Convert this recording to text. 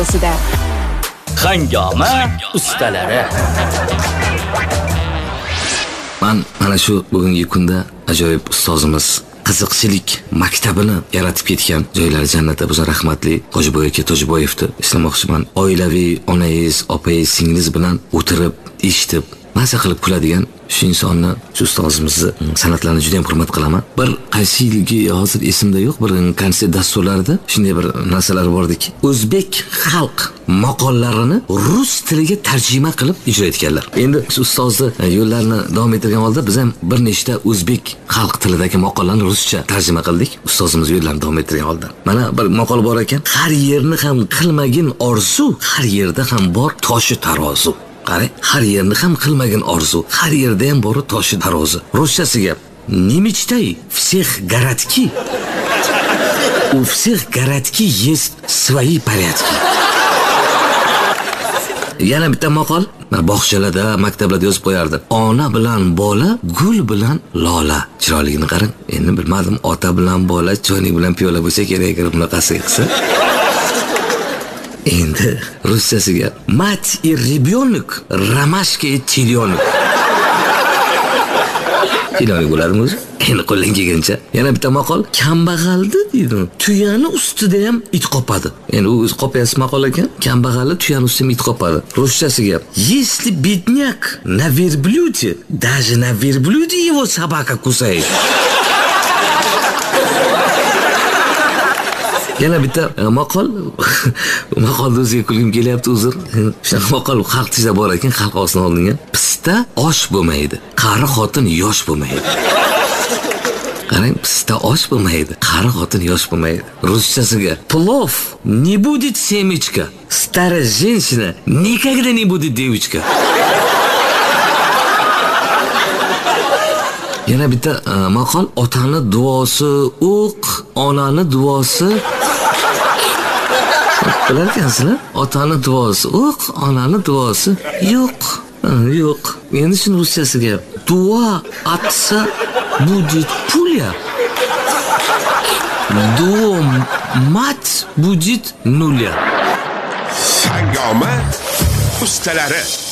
Hangoma ustalari. Mana shu bugungi kunda ajoyib ustozimiz qiziqchilik maktabini yaratib ketgan joylari jannatda bo'lsa rahmatli Hojiboy aka Tojiboyevni eslamoqchiman. Oilaviy onangiz, opangiz, singlingiz bilan o'tirib, eshitib, maza qilib kuladigan shu insonni, shu ustozimizni san'atlarini juda ham hurmat qilaman. Bir qaysi yilgi hozir esimda yo'q, bir konsert dasturlarida shunday bir narsalar bordiki, o'zbek xalq maqollarini rus tiliga tarjima qilib ijro etganlar. Endi shu ustozni yo'llarini davom ettirgan holda biz ham bir nechta o'zbek xalq tilidagi maqollarni ruscha tarjima qildik. Ustozimiz yo'llarini davom ettirgan holda. Mana bir maqol bor ekan: har yerni ham qilmagin orzu, har yerda ham bor toshi tarozi. Qarang, har yerni ham qilmagan orzu, har yerda ham bor toshi tarozi. Ruschasiga не мечтай, всех городки. У всех городки есть свои порядки. Yana bitta maqol bog'chalarda, maktablarda yozib qo'yardi. Ona bilan bola, gul bilan lola. Chiroyligini qarang. Endi bilmadim, ota bilan bola, choynik bilan piyola bo'lsa kerak, bunaqasi qilsa. Endi ruschasiga mать и ребенок, ромашка и теленок. Telenok bo'ladimi o'zi? Endi qo'ldan kelgancha. Yana bitta maqol, kambag'aldi deydi. Tuyani ustida ham it qopadi. Endi u o'zi qopyasi maqol ekan. Kambag'alni tuyani ustida ham it qopadi. Ruschasiga если бедняк на верблюде, даже на верблюде его собака кусает. Yana bitta maqol, maqolni o'ziga kulgim kelyapti, uzr. Shunaqa maqol xalq tizda bor ekan, xalq osini oldinga. Pista osh bo'lmaydi, qari xotin yosh bo'lmaydi. Qarang, pista osh bo'lmaydi, qari xotin yosh bo'lmaydi. Ruschasiga plov не будет семечка, старая женщина никогда не будет девочка. Yana bitta maqol, otani duosi o'q, onani duosi bilar ekansizlar? Otani duosi o'q, onani duosi yo'q. Yo'q. Endi shuni ruschasiga duo atsa будет пуля. Duo mать будет нуля. Hangoma ustalari.